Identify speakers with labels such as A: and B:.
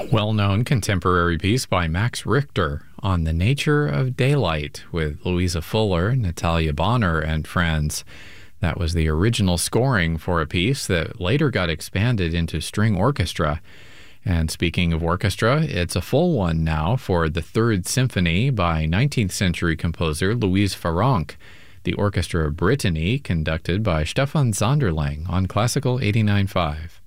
A: Well-known contemporary piece by Max Richter on the nature of daylight with Louisa Fuller, Natalia Bonner, and friends. That was the original scoring for a piece that later got expanded into string orchestra. And speaking of orchestra, it's a full one now for the Third Symphony by 19th century composer Louise Farrenc. The Orchestra of Brittany, conducted by Stefan Zonderlang on Classical 89.5.